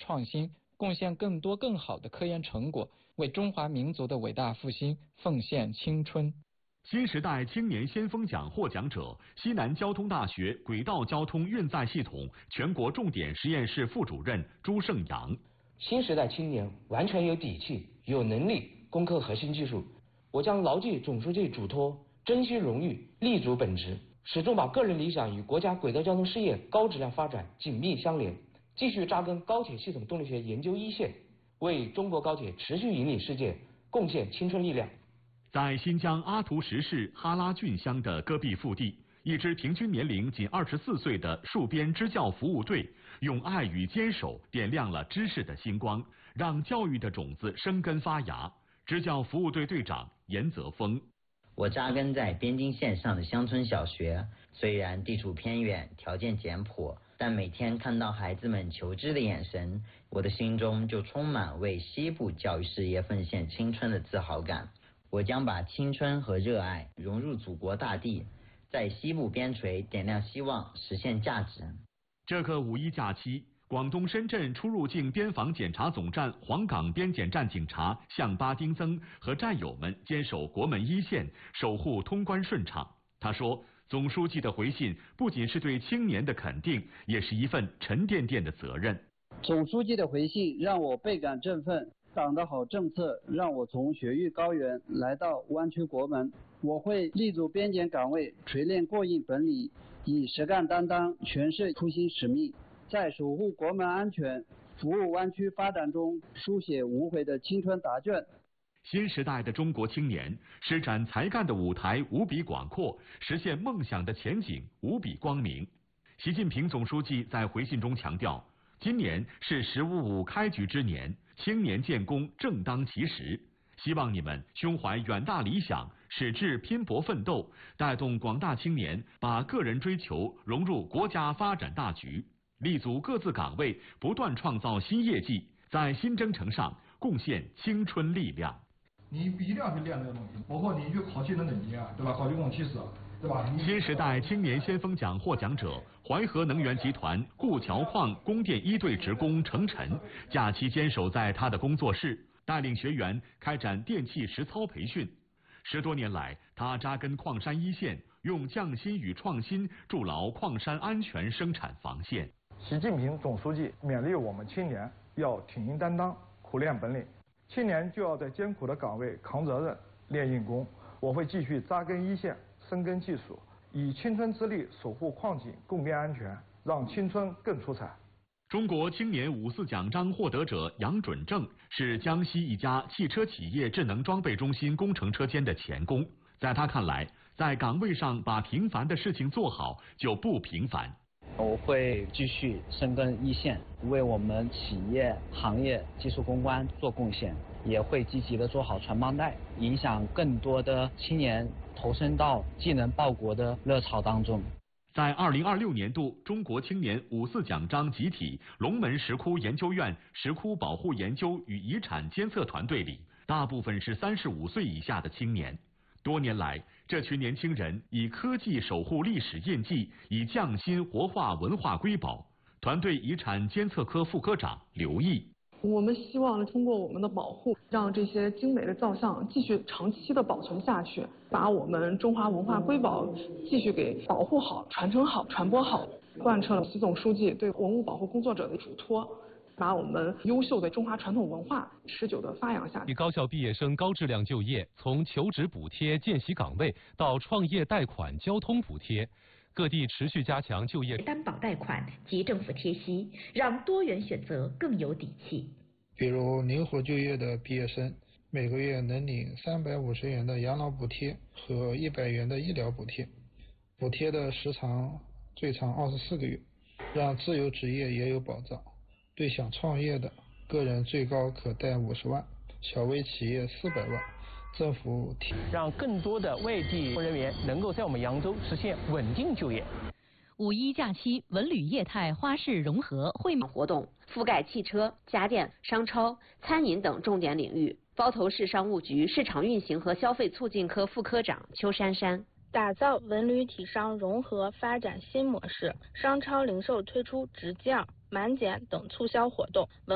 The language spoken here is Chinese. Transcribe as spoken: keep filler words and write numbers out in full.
创新，贡献更多更好的科研成果，为中华民族的伟大复兴奉献青春。 新时代青年先锋奖获奖者，西南交通大学轨道交通运载系统全国重点实验室副主任朱胜阳。 新时代青年完全有底气、有能力攻克核心技术，我将牢记总书记嘱托，珍惜荣誉，立足本职，始终把个人理想与国家轨道交通事业高质量发展紧密相连，继续扎根高铁系统动力学研究一线，为中国高铁持续引领世界贡献青春力量。 在新疆阿图什市哈拉峻乡的戈壁腹地，一支平均年龄仅二十四岁的戍边支教服务队，用爱与坚守点亮了知识的星光，让教育的种子生根发芽。支教服务队队长严泽峰： 我扎根在边境线上的乡村小学，虽然地处偏远，条件简朴，但每天看到孩子们求知的眼神，我的心中就充满为西部教育事业奉献青春的自豪感。我将把青春和热爱融入祖国大地，在西部边陲点亮希望，实现价值。 这个五一假期，广东深圳出入境边防检查总站黄岗边检站警察向巴丁增和战友们坚守国门一线，守护通关顺畅。他说，总书记的回信不仅是对青年的肯定，也是一份沉甸甸的责任。 总书记的回信让我倍感振奋，党的好政策让我从雪域高原来到湾区国门，我会立足边检岗位，锤炼过硬本领，以实干担当诠释初心使命，在守护国门安全、服务湾区发展中书写无悔的青春答卷。 新时代的中国青年施展才干的舞台无比广阔，实现梦想的前景无比光明。习近平总书记在回信中强调，今年是十五五开局之年，青年建功正当其时，希望你们胸怀远大理想，矢志拼搏奋斗，带动广大青年把个人追求融入国家发展大局，立足各自岗位，不断创造新业绩，在新征程上贡献青春力量。 你一定要去练这个东西，包括你去考汽车等级啊，对吧？考公共汽车，对吧？ 新时代青年先锋奖获奖者淮河能源集团顾桥矿供电一队职工程晨，假期坚守在他的工作室，带领学员开展电气实操培训。十多年来，他扎根矿山一线，用匠心与创新筑牢矿山安全生产防线。 习近平总书记勉励我们青年要挺膺担当，苦练本领。青年就要在艰苦的岗位扛责任、练硬功。我会继续扎根一线，深耕技术，以青春之力守护矿井供电安全，让青春更出彩。 中国青年五四奖章获得者杨准正是江西一家汽车企业智能装备中心工程车间的钳工。在他看来，在岗位上把平凡的事情做好就不平凡。 我会继续深耕一线，为我们企业、行业技术攻关做贡献，也会积极的做好传帮带，影响更多的青年投身到技能报国的热潮当中。 在二零二六年度中国青年五四奖章集体龙门石窟研究院石窟保护研究与遗产监测团队里，大部分是三十五岁以下的青年。多年来，这群年轻人以科技守护历史印记，以匠心活化文化瑰宝。团队遗产监测科副科长刘毅： 我们希望通过我们的保护，让这些精美的造像继续长期的保存下去，把我们中华文化瑰宝继续给保护好、传承好、传播好，贯彻了习总书记对文物保护工作者的嘱托，把我们优秀的中华传统文化持久的发扬下去。 以高校毕业生高质量就业，从求职补贴、见习岗位到创业贷款、交通补贴，各地持续加强就业担保贷款及政府贴息，让多元选择更有底气。 比如灵活就业的毕业生，每个月能领三百五十元的养老补贴和一百元的医疗补贴，补贴的时长最长二十四个月，让自由职业也有保障。对想创业的个人最高可贷五十万，小微企业四百万，政府提让更多的外地人员能够在我们扬州实现稳定就业。 五一假期文旅业态花式融合惠民活动覆盖汽车、家电、商超、餐饮等重点领域。包头市商务局市场运行和消费促进科副科长邱珊珊： 打造文旅体商融合发展新模式，商超零售推出直降、满减等促销活动。